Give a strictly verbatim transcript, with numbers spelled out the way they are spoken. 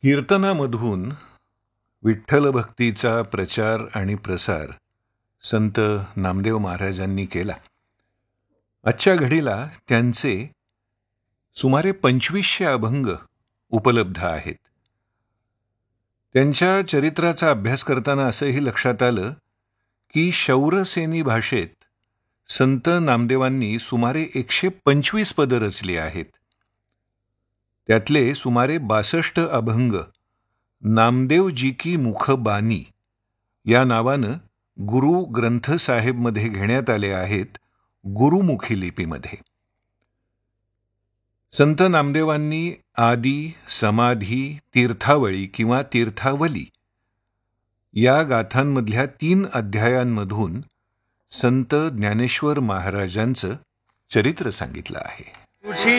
कीर्तनामधून विठ्ठल भक्तीचा प्रचार आणि प्रसार संत नामदेव महाराजांनी केला. आजच्या घडीला त्यांचे सुमारे पंचवीसशे अभंग उपलब्ध आहेत. त्यांच्या चरित्राचा अभ्यास करताना असंही लक्षात आलं की शौरसेनी भाषेत संत नामदेवांनी सुमारे एकशे पंचवीस पदं रचली आहेत. त्यातले सुमारे बासष्ट अभंग नामदेव जी की मुखबानी या नावानं गुरु ग्रंथ साहेबमध्ये घेण्यात आले आहेत, गुरुमुखी लिपीमध्ये. संत नामदेवांनी आदी, समाधी, तीर्थावळी किंवा तीर्थावली या गाथांमधल्या तीन अध्यायांमधून संत ज्ञानेश्वर महाराजांचं चरित्र सांगितलं आहे.